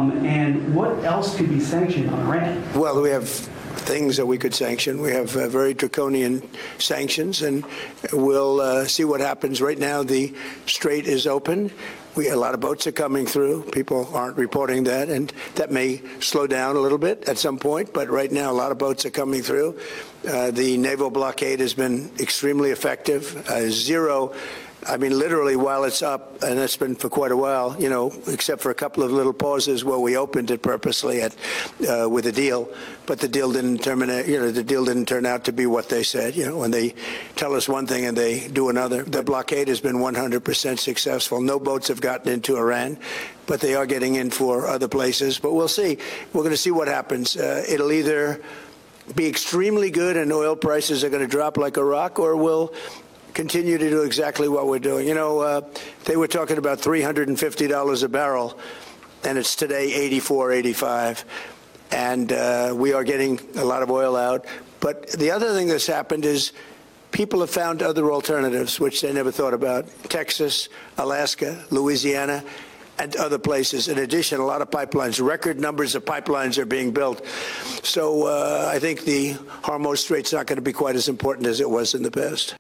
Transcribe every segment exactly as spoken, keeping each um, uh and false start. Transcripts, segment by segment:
Um, and what else could be sanctioned on Iran? Well, we have things that we could sanction. We have uh, very draconian sanctions, and we'll uh, see what happens. Right now, the strait is open. We, a lot of boats are coming through. People aren't reporting that, and that may slow down a little bit at some point. But right now, a lot of boats are coming through. Uh, the naval blockade has been extremely effective. Uh, zero. I mean, literally, while it's up, and that's been for quite a while, you know, except for a couple of little pauses where we opened it purposely at, uh, with a deal, but the deal didn't terminate, you know, the deal didn't turn out to be what they said, you know, when they tell us one thing and they do another. The blockade has been one hundred percent successful. No boats have gotten into Iran, but they are getting in for other places. But we'll see. We're going to see what happens. Uh, it'll either be extremely good and oil prices are going to drop like a rock, or we'll continue to do exactly what we're doing. You know, uh, they were talking about three hundred fifty dollars a barrel, and it's today eighty-four, eighty-five, and uh, we are getting a lot of oil out. But the other thing that's happened is people have found other alternatives, which they never thought about. Texas, Alaska, Louisiana, and other places. In addition, a lot of pipelines, record numbers of pipelines are being built. So uh, I think the Hormuz Strait's not going to be quite as important as it was in the past.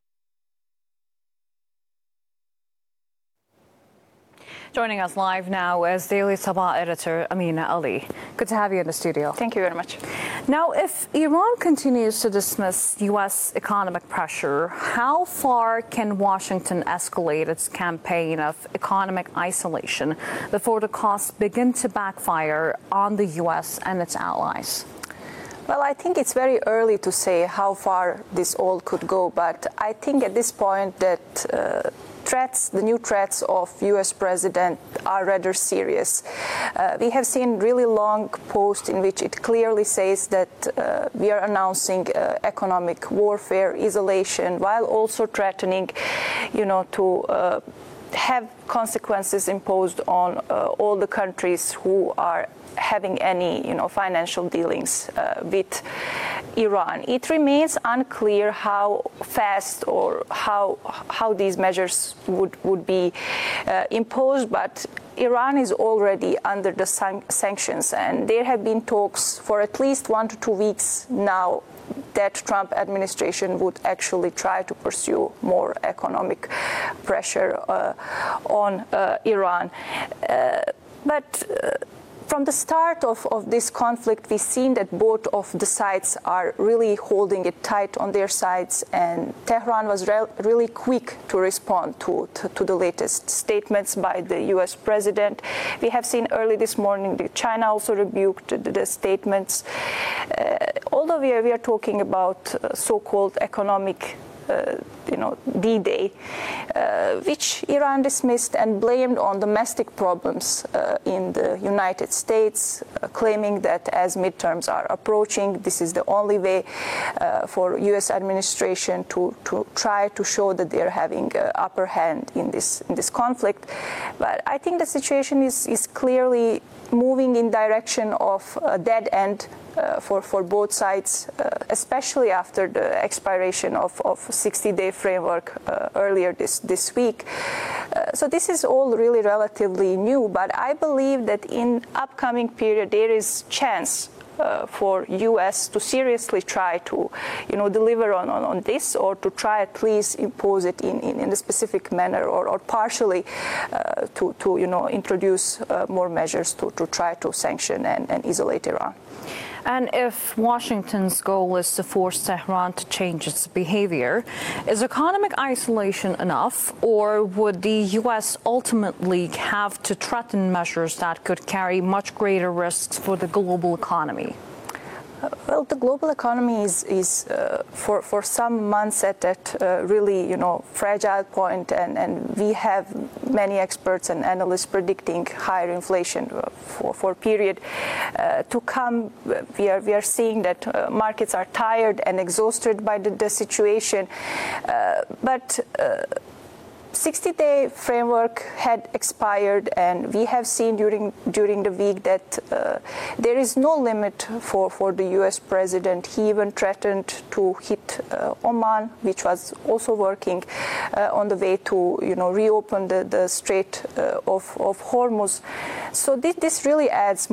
Joining us live now is Daily Sabah editor Amina Ali. Good to have you in the studio. Thank you very much. Now, if Iran continues to dismiss U S economic pressure, how far can Washington escalate its campaign of economic isolation before the costs begin to backfire on the U S and its allies? Well, I think it's very early to say how far this all could go, but I think at this point that uh, threats, the new threats of U S president are rather serious. Uh, we have seen really long posts in which it clearly says that uh, we are announcing uh, economic warfare, isolation, while also threatening, you know, to uh, have consequences imposed on uh, all the countries who are having any, you know, financial dealings uh, with Iran. It remains unclear how fast or how how these measures would would be uh, imposed, but Iran is already under the san- sanctions, and there have been talks for at least one to two weeks now that Trump administration would actually try to pursue more economic pressure uh, on uh, Iran. Uh, but uh, From the start of, of this conflict, we've seen that both of the sides are really holding it tight on their sides, and Tehran was re- really quick to respond to, to, to the latest statements by the U S president. We have seen early this morning that China also rebuked the, the statements. Uh, although we are, we are talking about uh, so-called economic Uh, you know, D-Day, uh, which Iran dismissed and blamed on domestic problems uh, in the United States, uh, claiming that as midterms are approaching, this is the only way uh, for U S administration to, to try to show that they're having uh, upper hand in this in this conflict. But I think the situation is, is clearly moving in direction of a dead end Uh, for, for both sides, uh, especially after the expiration of, of sixty-day framework uh, earlier this, this week. Uh, so this is all really relatively new, but I believe that in upcoming period there is chance Uh, for U S to seriously try to, you know, deliver on, on, on this, or to try at least impose it in, in, in a specific manner, or, or partially uh, to, to, you know, introduce uh, more measures to, to try to sanction and, and isolate Iran. And if Washington's goal is to force Tehran to change its behavior, is economic isolation enough, or would the U S ultimately have to threaten measures that could carry much greater risks for the global economy? Well, the global economy is, is uh, for, for some months at that uh, really, you know, fragile point, and, and we have many experts and analysts predicting higher inflation for, for a period uh, to come. We are, we are seeing that uh, markets are tired and exhausted by the, the situation, uh, but uh, sixty-day framework had expired, and we have seen during during the week that uh, there is no limit for, for the U S president. He even threatened to hit uh, Oman, which was also working uh, on the way to, you know, reopen the, the Strait uh, of, of Hormuz. So this, this really adds